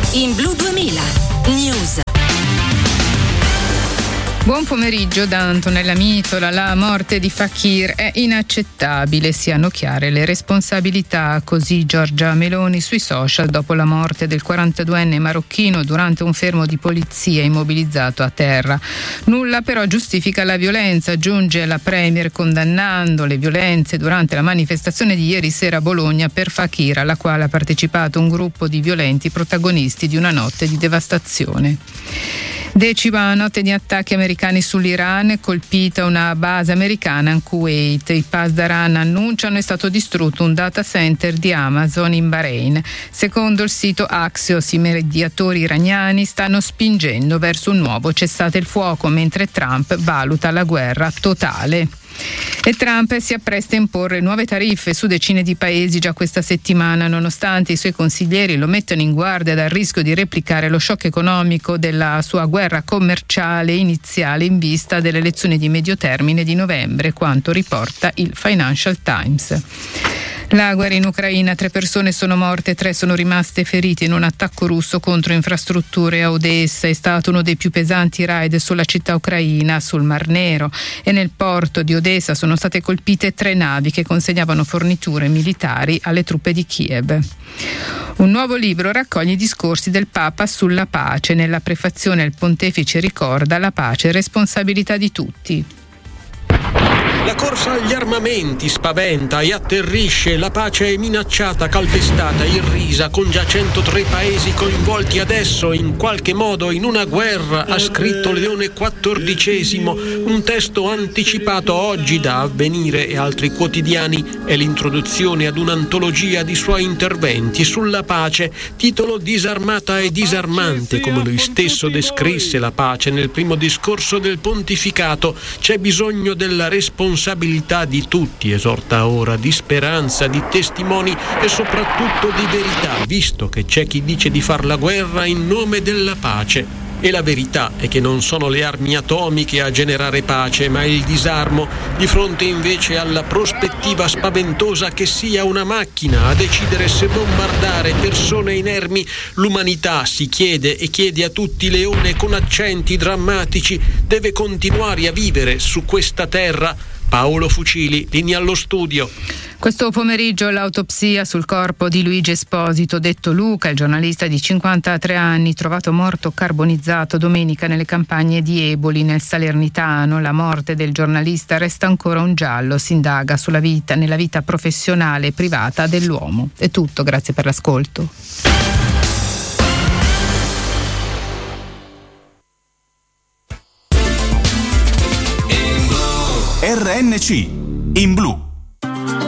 In Blu 2000 News. Buon pomeriggio da Antonella Mitola. La morte di Fakir è inaccettabile, siano chiare le responsabilità, così Giorgia Meloni sui social dopo la morte del 42enne marocchino durante un fermo di polizia immobilizzato a terra. Nulla però giustifica la violenza, aggiunge la Premier, condannando le violenze durante la manifestazione di ieri sera a Bologna per Fakir, alla quale ha partecipato un gruppo di violenti protagonisti di una notte di devastazione. 10ª notte di attacchi americani sull'Iran, colpita una base americana in Kuwait. I Pasdaran annunciano è stato distrutto un data center di Amazon in Bahrain. Secondo il sito Axios, i mediatori iraniani stanno spingendo verso un nuovo cessate il fuoco, mentre Trump valuta la guerra totale. E Trump si appresta a imporre nuove tariffe su decine di paesi già questa settimana, nonostante i suoi consiglieri lo mettano in guardia dal rischio di replicare lo shock economico della sua guerra commerciale iniziale in vista delle elezioni di medio termine di novembre, quanto riporta il Financial Times. La guerra in Ucraina, 3 persone sono morte, 3 sono rimaste ferite in un attacco russo contro infrastrutture a Odessa. È stato uno dei più pesanti raid sulla città ucraina, sul Mar Nero, e nel porto di Odessa sono state colpite 3 navi che consegnavano forniture militari alle truppe di Kiev. Un nuovo libro raccoglie i discorsi del Papa sulla pace. Nella prefazione il pontefice ricorda: la pace è responsabilità di tutti. La corsa agli armamenti spaventa e atterrisce, la pace è minacciata, calpestata, irrisa, con già 103 paesi coinvolti adesso in qualche modo in una guerra, ha scritto Leone XIV, un testo anticipato oggi da Avvenire e altri quotidiani. È l'introduzione ad un'antologia di suoi interventi sulla pace, titolo Disarmata e disarmante, come lui stesso descrisse la pace nel primo discorso del pontificato. C'è bisogno della responsabilità di tutti, esorta ora, di speranza, di testimoni e soprattutto di verità, visto che c'è chi dice di far la guerra in nome della pace. E la verità è che non sono le armi atomiche a generare pace, ma il disarmo, di fronte invece alla prospettiva spaventosa che sia una macchina a decidere se bombardare persone inermi. L'umanità, si chiede e chiede a tutti Leone con accenti drammatici, deve continuare a vivere su questa terra. Paolo Fucili, linea allo studio. Questo pomeriggio l'autopsia sul corpo di Luigi Esposito, detto Luca, il giornalista di 53 anni, trovato morto carbonizzato domenica nelle campagne di Eboli, nel Salernitano. La morte del giornalista resta ancora un giallo, si indaga nella vita professionale e privata dell'uomo. È tutto, grazie per l'ascolto. RNC in blu.